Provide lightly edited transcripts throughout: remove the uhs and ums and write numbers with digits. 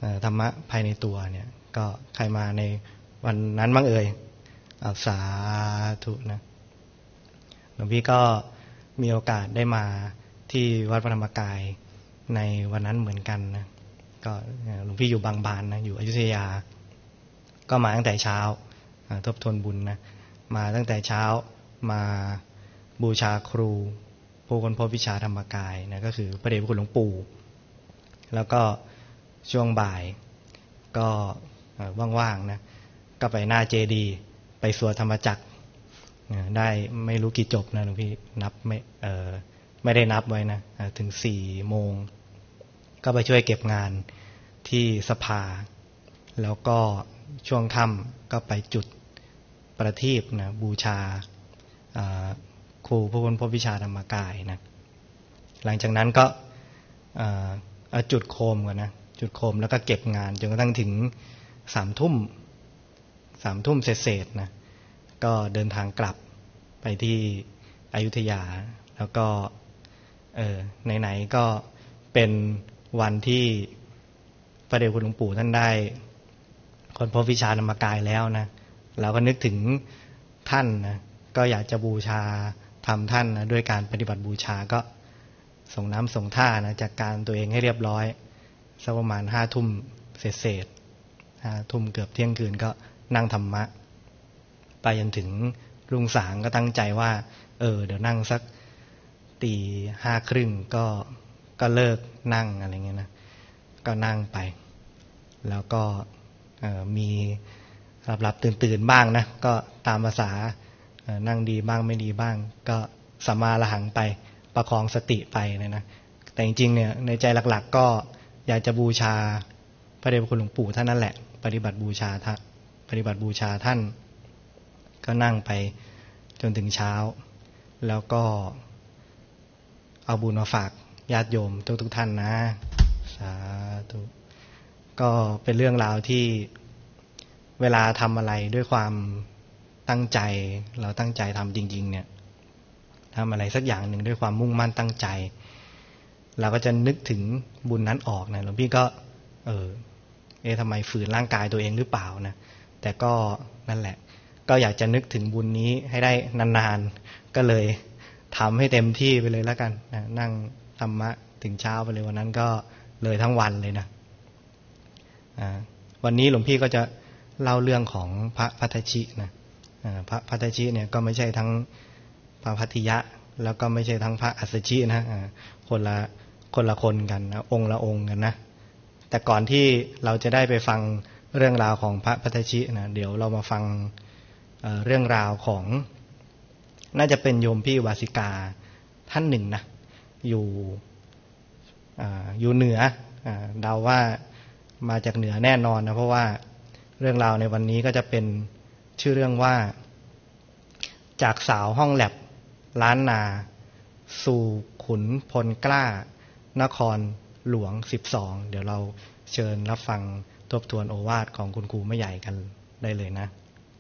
ธรรมะภายในตัวเนี่ยก็ใครมาในวันนั้นบ้างเอ่ยสาธุนะหลวงพี่ก็มีโอกาสได้มาที่วัดพระธรรมกายในวันนั้นเหมือนกันนะก็หลวงพี่อยู่บางบานนะอยู่อยุธยาก็มาตั้งแต่เช้าทบทวนบุญนะมาตั้งแต่เช้ามาบูชาครูผู้ค้นพบวิชาธรรมกายนะก็คือพระเดชพระคุณหลวงปู่แล้วก็ช่วงบ่ายก็ว่างๆนะก็ไปหน้าเจดีย์ไปสวดธรรมจักรได้ไม่รู้กี่จบนะหลวงพี่นับไม่ได้นับไว้นะถึง4 โมงก็ไปช่วยเก็บงานที่สภาแล้วก็ช่วงค่ำก็ไปจุดประทีปนะบูชาครูผู้ค้นพบวิชาธรรมกายนะหลังจากนั้นก็จุดโคมก่อนนะจุดโคมแล้วก็เก็บงานจนกระทั่งถึง3 ทุ่มเศษๆนะก็เดินทางกลับไปที่อยุธยาแล้วก็ไหนๆก็เป็นวันที่พระเดชคุณหลวงปู่ท่านได้ค้นพบวิชาธรรมกายแล้วนะเราก็นึกถึงท่านนะก็อยากจะบูชาทำท่านนะด้วยการปฏิบัติบูชาก็ส่งน้ำส่งท่านะจากการตัวเองให้เรียบร้อยสักประมาณ5 ทุ่มเศษ5 ทุ่มเกือบเที่ยงคืนก็นั่งธรรมะไปจนถึงรุ่งสางก็ตั้งใจว่าเดี๋ยวนั่งสัก5:30ก็เลิกนั่งอะไรเงี้ยนะก็นั่งไปแล้วก็มีหลับตื่นบ้างนะก็ตามภาษานั่งดีบ้างไม่ดีบ้างก็สัมมาระหังไปประคองสติไปนะแต่จริงๆเนี่ยในใจหลักๆก็อยากจะบูชาพระเดชพระคุณหลวงปู่ท่านนั่นแหละปฏิบัติบูชาท่านก็นั่งไปจนถึงเช้าแล้วก็เอาบุญมาฝากญาติโยมทุกท่านนะสาธุก็เป็นเรื่องราวที่เวลาทำอะไรด้วยความตั้งใจเราตั้งใจทำจริงๆเนี่ยทำอะไรสักอย่างหนึ่งด้วยความมุ่งมั่นตั้งใจเราก็จะนึกถึงบุญนั้นออกนะหลวงพี่ก็ทำไมฝืนร่างกายตัวเองหรือเปล่านะแต่ก็นั่นแหละก็อยากจะนึกถึงบุญนี้ให้ได้นานๆก็เลยทำให้เต็มที่ไปเลยแล้วกันนะนั่งธรรมะถึงเช้าไปเลยวันนั้นก็เลยทั้งวันเลยนะวันนี้หลวงพี่ก็จะเล่าเรื่องของพระพัทธชินะพระพัทธชิเนี่ยก็ไม่ใช่ทั้งพระพัทธิยะแล้วก็ไม่ใช่ทั้งพระอัสสชินะคนละคนกันนะองค์ละองค์กันนะแต่ก่อนที่เราจะได้ไปฟังเรื่องราวของพระพัทธชินะเดี๋ยวเรามาฟังเรื่องราวของน่าจะเป็นโยมพี่วาสิกาท่านหนึ่งนะอยู่เหนือเดาว่ามาจากเหนือแน่นอนนะเพราะว่าเรื่องราวในวันนี้ก็จะเป็นชื่อเรื่องว่าจากสาวห้องแลบล้านนาสู่ขุนพลกล้านครหลวง12เดี๋ยวเราเชิญรับฟังทบทวนโอวาทของคุณครูแม่ใหญ่กันได้เลยนะ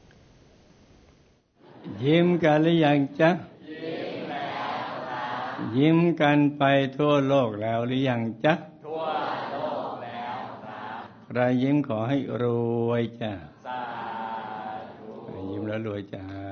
ยิ้มกันหรือยังจ๊ะยิ้มกันไปทั่วโลกแล้วหรือยังจ๊ะทั่วโลกแล้วครับใครยิ้มขอให้รวยจ้ะสาธุยิ้มแล้วรวยจ้ะ